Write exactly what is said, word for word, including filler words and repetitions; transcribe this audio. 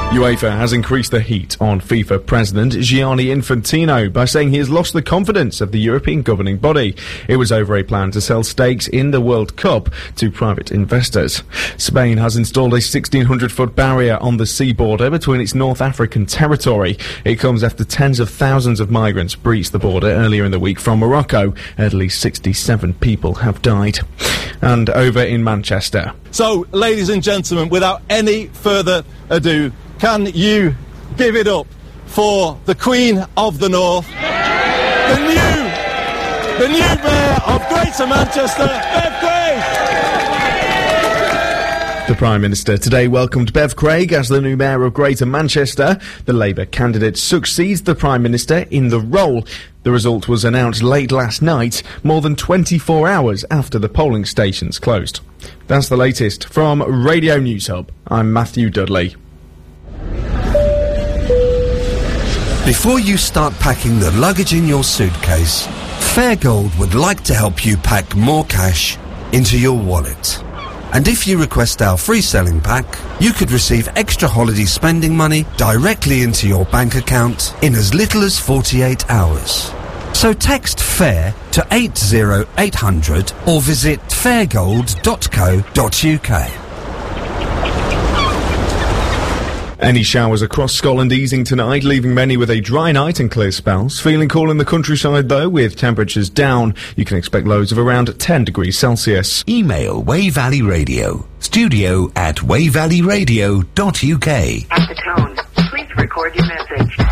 UEFA has increased the heat on FIFA president Gianni Infantino by saying he has lost the confidence of the European governing body. It was over a plan to sell stakes in the World Cup to private investors. Spain has installed a sixteen hundred foot barrier on the sea border between its North African territory. It comes after tens of thousands of migrants breached the border earlier in the week from Morocco. At least sixty-seven people have died. And over in Manchester. So, ladies and gentlemen, without any further ado, can you give it up for the Queen of the North, the new, the new Mayor of Greater Manchester, Bev Craig? The Prime Minister today welcomed Bev Craig as the new Mayor of Greater Manchester. The Labour candidate succeeds the Prime Minister in the role. The result was announced late last night, more than twenty-four hours after the polling stations closed. That's the latest from Radio News Hub. I'm Matthew Dudley. Before you start packing the luggage in your suitcase, Fairgold would like to help you pack more cash into your wallet. And if you request our free selling pack, you could receive extra holiday spending money directly into your bank account in as little as forty-eight hours. So text FAIR to eight zero eight hundred or visit fairgold dot co dot uk. Any showers across Scotland easing tonight, leaving many with a dry night and clear spells. Feeling cool in the countryside though, with temperatures down. You can expect lows of around ten degrees Celsius. Email Way Valley Radio, studio at way valley radio dot uk. At the tone, please record your message.